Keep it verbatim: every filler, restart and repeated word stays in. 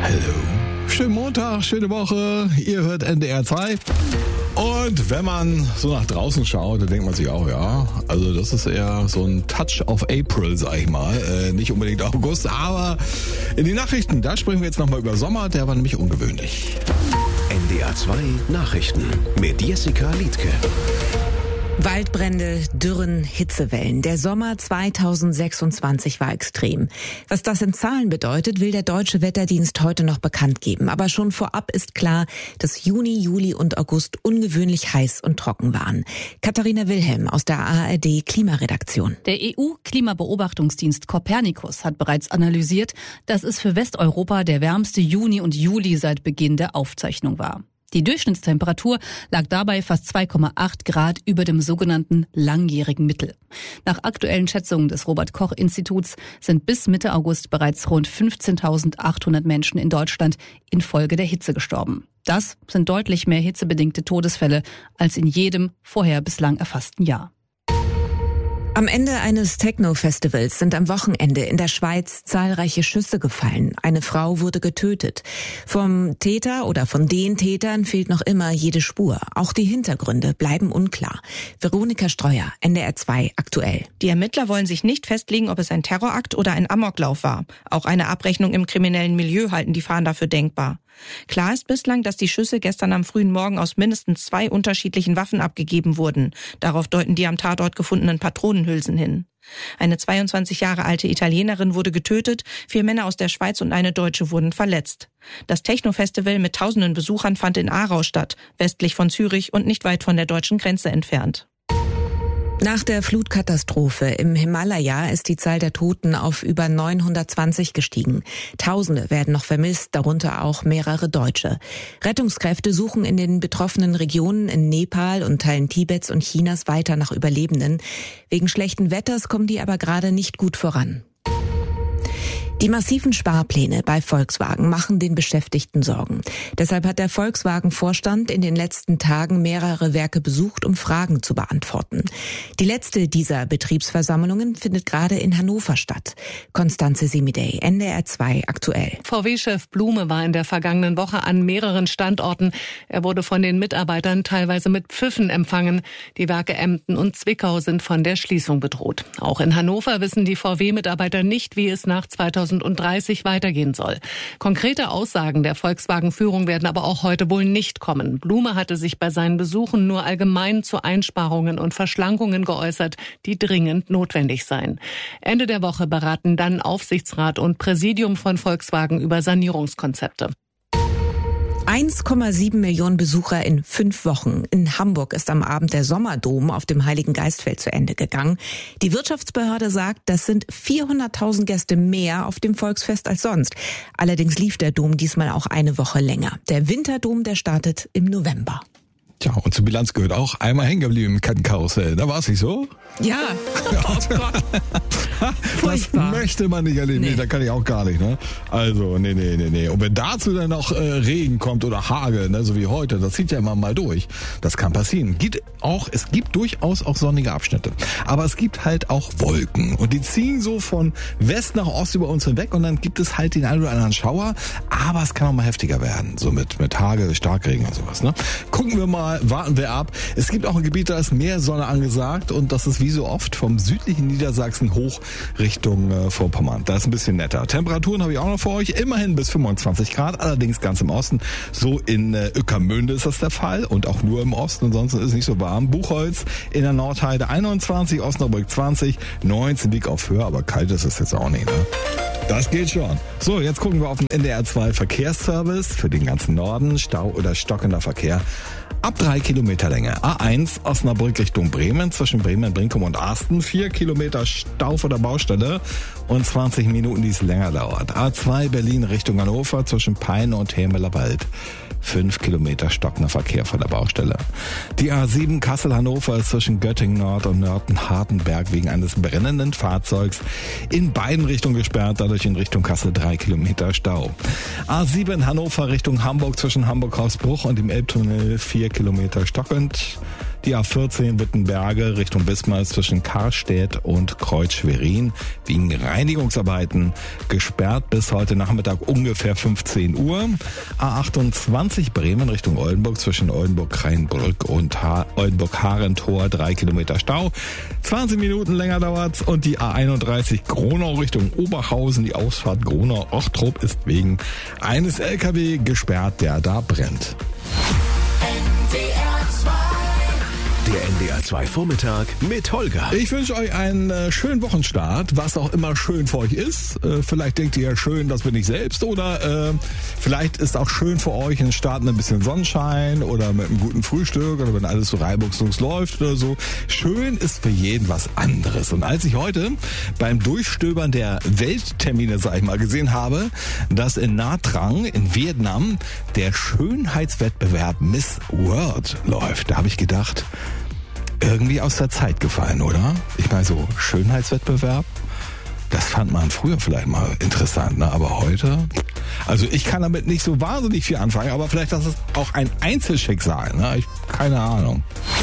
Hallo. Schönen Montag, schöne Woche. Ihr hört N D R zwei. Und wenn man so nach draußen schaut, dann denkt man sich auch, ja, also das ist eher so ein Touch of April, sag ich mal. Äh, nicht unbedingt August, aber in die Nachrichten, da sprechen wir jetzt nochmal über Sommer, der war nämlich ungewöhnlich. N D R zwei Nachrichten mit Jessica Liedtke. Waldbrände, Dürren, Hitzewellen. Der Sommer zweitausendsechsundzwanzig war extrem. Was das in Zahlen bedeutet, will der Deutsche Wetterdienst heute noch bekannt geben. Aber schon vorab ist klar, dass Juni, Juli und August ungewöhnlich heiß und trocken waren. Katharina Wilhelm aus der A R D Klimaredaktion. Der E U-Klimabeobachtungsdienst Copernicus hat bereits analysiert, dass es für Westeuropa der wärmste Juni und Juli seit Beginn der Aufzeichnung war. Die Durchschnittstemperatur lag dabei fast zwei Komma acht Grad über dem sogenannten langjährigen Mittel. Nach aktuellen Schätzungen des Robert-Koch-Instituts sind bis Mitte August bereits rund fünfzehntausendachthundert Menschen in Deutschland infolge der Hitze gestorben. Das sind deutlich mehr hitzebedingte Todesfälle als in jedem vorher bislang erfassten Jahr. Am Ende eines Techno-Festivals sind am Wochenende in der Schweiz zahlreiche Schüsse gefallen. Eine Frau wurde getötet. Vom Täter oder von den Tätern fehlt noch immer jede Spur. Auch die Hintergründe bleiben unklar. Veronika Streuer, N D R zwei aktuell. Die Ermittler wollen sich nicht festlegen, ob es ein Terrorakt oder ein Amoklauf war. Auch eine Abrechnung im kriminellen Milieu halten die Fahnder für denkbar. Klar ist bislang, dass die Schüsse gestern am frühen Morgen aus mindestens zwei unterschiedlichen Waffen abgegeben wurden. Darauf deuten die am Tatort gefundenen Patronenhülsen hin. Eine zweiundzwanzig Jahre alte Italienerin wurde getötet, vier Männer aus der Schweiz und eine Deutsche wurden verletzt. Das Techno-Festival mit tausenden Besuchern fand in Aarau statt, westlich von Zürich und nicht weit von der deutschen Grenze entfernt. Nach der Flutkatastrophe im Himalaya ist die Zahl der Toten auf über neunhundertzwanzig gestiegen. Tausende werden noch vermisst, darunter auch mehrere Deutsche. Rettungskräfte suchen in den betroffenen Regionen in Nepal und Teilen Tibets und Chinas weiter nach Überlebenden. Wegen schlechten Wetters kommen die aber gerade nicht gut voran. Die massiven Sparpläne bei Volkswagen machen den Beschäftigten Sorgen. Deshalb hat der Volkswagen-Vorstand in den letzten Tagen mehrere Werke besucht, um Fragen zu beantworten. Die letzte dieser Betriebsversammlungen findet gerade in Hannover statt. Konstanze Semidey, N D R zwei aktuell. V W-Chef Blume war in der vergangenen Woche an mehreren Standorten. Er wurde von den Mitarbeitern teilweise mit Pfiffen empfangen. Die Werke Emden und Zwickau sind von der Schließung bedroht. Auch in Hannover wissen die V W-Mitarbeiter nicht, wie es nach zweitausenddreißig weitergehen soll. Konkrete Aussagen der Volkswagen-Führung werden aber auch heute wohl nicht kommen. Blume hatte sich bei seinen Besuchen nur allgemein zu Einsparungen und Verschlankungen geäußert, die dringend notwendig seien. Ende der Woche beraten dann Aufsichtsrat und Präsidium von Volkswagen über Sanierungskonzepte. eins Komma sieben Millionen Besucher in fünf Wochen. In Hamburg ist am Abend der Sommerdom auf dem Heiligen Geistfeld zu Ende gegangen. Die Wirtschaftsbehörde sagt, das sind vierhunderttausend Gäste mehr auf dem Volksfest als sonst. Allerdings lief der Dom diesmal auch eine Woche länger. Der Winterdom, der startet im November. Tja, und zur Bilanz gehört auch einmal hängen geblieben im Kettenkarussell. Da war es nicht so? Ja. Oh Gott. Das möchte man nicht erleben. Nee. Nee, da kann ich auch gar nicht. Ne? Also, nee, nee, nee, nee. Und wenn dazu dann noch äh, Regen kommt oder Hagel, ne, so wie heute, das zieht ja immer mal durch. Das kann passieren. Gibt auch, es gibt durchaus auch sonnige Abschnitte. Aber es gibt halt auch Wolken. Und die ziehen so von West nach Ost über uns hinweg. Und dann gibt es halt den einen oder anderen Schauer. Aber es kann auch mal heftiger werden. So mit, mit Hagel, Starkregen und sowas. Ne? Gucken wir mal, warten wir ab. Es gibt auch ein Gebiet, da ist mehr Sonne angesagt. Und das ist wie so oft vom südlichen Niedersachsen hoch Richtung äh, Vorpommern. Da ist ein bisschen netter. Temperaturen habe ich auch noch für euch. Immerhin bis fünfundzwanzig Grad, allerdings ganz im Osten. So in äh, Ueckermünde ist das der Fall und auch nur im Osten. Ansonsten ist es nicht so warm. Buchholz in der Nordheide einundzwanzig, Osnabrück zwanzig, neunzehn Wieg auf Höhe, aber kalt ist es jetzt auch nicht, ne? Das geht schon. So, jetzt gucken wir auf den N D R zwei Verkehrsservice für den ganzen Norden. Stau oder stockender Verkehr. Ab drei Kilometer Länge. A eins Osnabrück Richtung Bremen, zwischen Bremen, Brinkum und Arsten. Vier Kilometer Stau vor der Baustelle und zwanzig Minuten, die es länger dauert. A zwei Berlin Richtung Hannover, zwischen Peine und Hämelerwald. Fünf Kilometer stockender Verkehr vor der Baustelle. Die A sieben Kassel-Hannover ist zwischen Göttingen Nord und Nörten-Hartenberg wegen eines brennenden Fahrzeugs in beiden Richtungen gesperrt, dadurch in Richtung Kassel drei Kilometer Stau. A sieben Hannover Richtung Hamburg zwischen Hamburg-Hausbruch und dem Elbtunnel vier Kilometer stockend. Die A vierzehn Wittenberge Richtung Bismarck zwischen Karstedt und Kreuz-Schwerin wegen Reinigungsarbeiten gesperrt bis heute Nachmittag ungefähr fünfzehn Uhr. A achtundzwanzig Bremen Richtung Oldenburg zwischen Oldenburg-Rheinbrück und ha- Oldenburg-Harentor drei Kilometer Stau. zwanzig Minuten länger dauert's. Und die A einunddreißig Gronau Richtung Oberhausen, die Ausfahrt Gronau-Ochtrup ist wegen eines L K W gesperrt, der da brennt. Der N D R zwei Vormittag mit Holger. Ich wünsche euch einen äh, schönen Wochenstart, was auch immer schön für euch ist. Äh, vielleicht denkt ihr ja schön, das bin ich selbst. Oder äh, vielleicht ist auch schön für euch ein Start mit ein bisschen Sonnenschein oder mit einem guten Frühstück oder wenn alles so reibungslos läuft oder so. Schön ist für jeden was anderes. Und als ich heute beim Durchstöbern der Welttermine, sag ich mal, gesehen habe, dass in Nha Trang in Vietnam der Schönheitswettbewerb Miss World läuft, da habe ich gedacht, irgendwie aus der Zeit gefallen, oder? Ich meine, so Schönheitswettbewerb, das fand man früher vielleicht mal interessant, ne? Aber heute, also ich kann damit nicht so wahnsinnig viel anfangen, aber vielleicht das ist auch ein Einzelschicksal, ne? Ich, keine Ahnung.